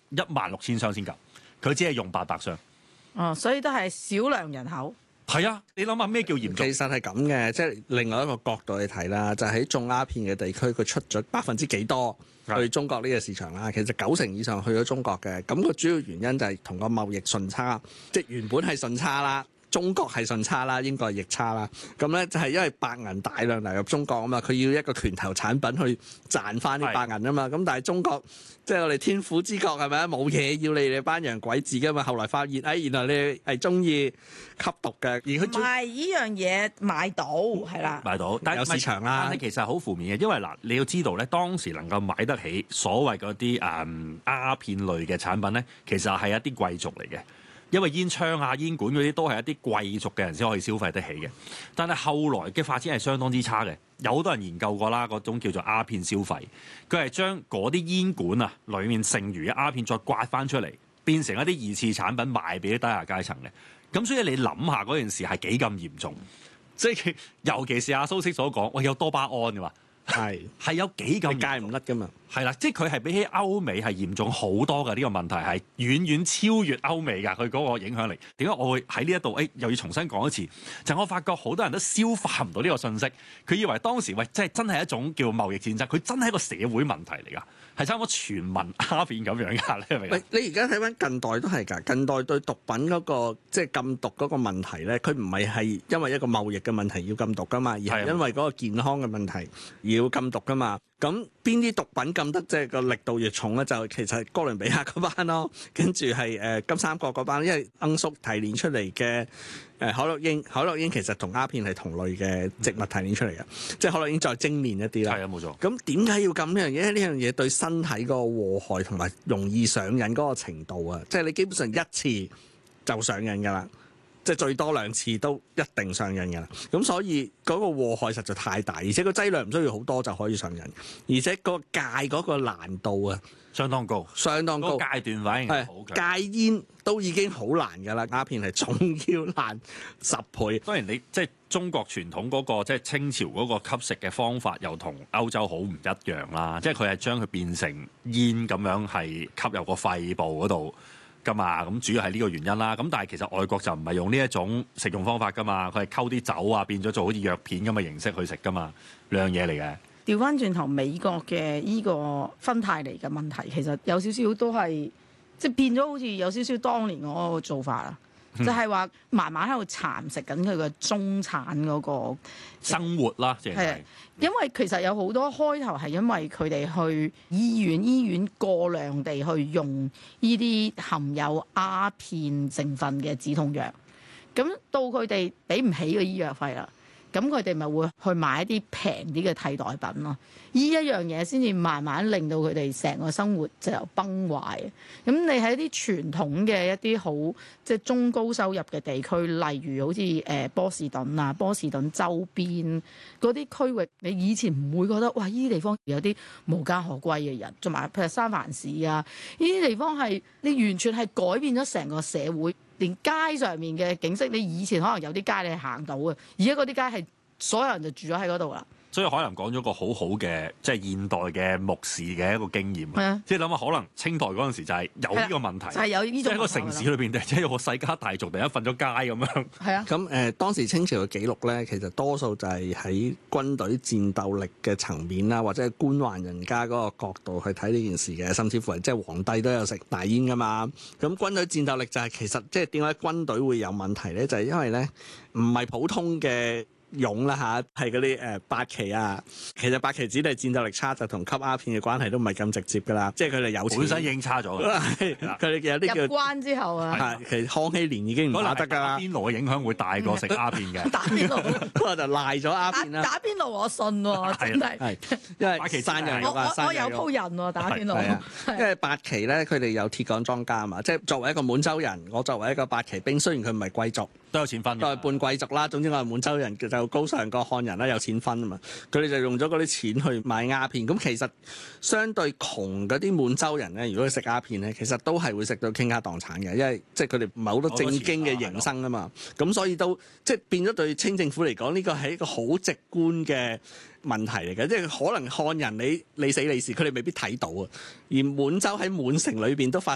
16000箱先夠，佢只係用800箱。 哦，所以都係少量人口。 係啊，你諗下咩叫嚴重？ 其實係咁嘅，即係另外一個角度去睇啦，就喺種鴉片嘅地區，佢出咗幾多去中國呢個市場啦。其實90%以上去咗中國嘅，咁個主要原因就係同個貿易順差，即係原本係順差啦。中國係順差啦，英國係逆差啦。咁咧就係因為白銀大量流入中國啊嘛，佢要一個拳頭產品去賺翻啲白銀啊嘛。咁但係中國即係我哋天府之國係咪啊？冇嘢要你哋班洋鬼子噶嘛。後來發現，原來你係中意吸毒嘅，而佢唔係呢樣嘢買到係啦， 買到，但係有市場啦。 但係其實好負面嘅，因為嗱，你要知道咧，當時能夠買得起所謂嗰啲鴉片類嘅產品咧，其實係一啲貴族嚟嘅。因為煙槍啊、煙管嗰啲都係一啲貴族嘅人先可以消費得起嘅，但係後來嘅發展係相當之差嘅。有好多人研究過啦，嗰種叫做鴉片消費，佢係將嗰啲煙管啊裡面剩餘嘅鴉片再刮翻出嚟，變成一啲二次產品賣俾啲低下階層嘅。咁所以你諗下嗰件事係幾咁嚴重，即係尤其是阿蘇軾所講，喂，有多巴胺嘅嘛，係有幾咁戒唔甩噶嘛。 係啦，即係佢係比起歐美係嚴重好多嘅，呢個問題係遠遠超越歐美㗎，佢嗰個影響力。點解我會喺呢一度又要重新講一次？就係我發覺好多人都消化唔到呢個信息，佢以為當時即係真係一種叫貿易戰爭，佢真係一個社會問題嚟㗎，係差唔多全民鴉片咁樣㗎，你明唔明？ 你而家睇翻近代都係㗎，近代對毒品嗰個即係禁毒嗰個問題咧，佢唔係因為一個貿易嘅問題要禁毒㗎嘛，而係因為嗰個健康嘅問題而要禁毒㗎嘛。咁邊啲毒品禁得即係個力度越重咧？就其實係哥倫比亞嗰班咯，跟住係金三角嗰班，因為罌粟提煉出嚟嘅海洛因其實同鴉片係同類嘅植物提煉出嚟嘅，即係海洛因再精煉一啲啦。 係啊，冇錯。 咁點解要禁呢樣嘢？呢樣嘢對身體嗰個禍害同埋容易上癮嗰個程度啊，即係你基本上一次就上癮㗎啦。即係最多2次都一定上癮㗎啦，咁所以嗰個禍害實在太大，而且個劑量唔需要好多就可以上癮，而且個戒嗰個難度啊相當高， 個階段反應好強。 戒煙都已經好難㗎啦，鴉片係仲要難10倍。 當然你即係中國傳統嗰個即係清朝嗰個吸食嘅方法，又同歐洲好唔一樣啦。即係佢係將佢變成煙咁樣係吸入個肺部嗰度㗎嘛，咁主要係呢個原因啦。咁但係其實外國就唔係用呢一種食用方法㗎嘛，佢係溝啲酒啊，變咗做好似藥片咁嘅形式去食㗎嘛，兩樣嘢嚟嘅。 調翻轉頭，美國嘅依個芬太尼嘅問題，其實有少少都係即係變咗，好似有少少當年嗰個做法啦，就係話慢慢喺度蠶食緊佢嘅中產嗰個生活啦，即係。 因為其實有好多開頭係因為佢哋去醫院過量地去用呢啲含有鴉片成分嘅止痛藥，咁到佢哋俾唔起個醫藥費啦。咁佢哋咪會去買一啲平啲嘅替代品咯，呢一樣嘢先至慢慢令到佢哋成個生活就由崩壞。咁你喺一啲傳統嘅一啲好即係中高收入嘅地區，例如好似波士頓啊、波士頓周邊嗰啲區域，你以前唔會覺得哇，呢啲地方有啲無家可歸嘅人，同埋譬如三藩市啊，呢啲地方係你完全係改變咗成個社會。連街上面嘅景色，你以前可能有啲街你係行到嘅，而家嗰啲街係所有人就住咗喺嗰度啦。 所以海南講咗個好好嘅即係現代嘅牧士嘅一個經驗，即係諗下可能清代嗰陣時就係有呢個問題， 就係有呢種即係一個城市裏邊，即係有個世家大族突然間瞓咗街咁樣。 係啊， 咁當時清朝嘅記錄咧，其實多數就係喺軍隊戰鬥力嘅層面啦，或者係官宦人家嗰個角度去睇呢件事嘅，甚至乎係即係皇帝都有食大煙噶嘛。咁軍隊戰鬥力就係其實即係點解軍隊會有問題咧？就係因為咧唔係普通嘅勇啦嚇，係嗰啲八旗啊，其實八旗子弟戰鬥力差就同吸鴉片嘅關係都唔係咁直接噶啦，即係佢哋有錢本身已經差咗嘅， 佢哋有啲叫入關之後啊， 其實康熙年已經唔打得㗎啦。 打邊爐嘅影響會大過食鴉片嘅， 打邊爐不過就賴咗鴉片啦。 打邊爐我信喎，真係， 因為山羊肉啊， 我有鋪人喎打邊爐， 因為八旗咧佢哋有鐵桿莊家啊嘛，即係作為一個滿洲人，我作為一個八旗兵，雖然佢唔係貴族， 都有錢分， 都係半貴族啦。總之我係滿洲人，就高尚過漢人啦，有錢分啊嘛。佢哋就用咗嗰啲錢去買鴉片。咁其實相對窮嗰啲滿洲人咧，如果佢食鴉片咧，其實都係會食到傾家蕩產嘅，因為即係佢哋唔係好多正經嘅營生啊嘛。咁所以都即係變咗對清政府嚟講，呢個係一個好直觀嘅問題嚟嘅，即係可能漢人你死你事，佢哋未必睇到啊。而滿洲喺滿城裏邊都發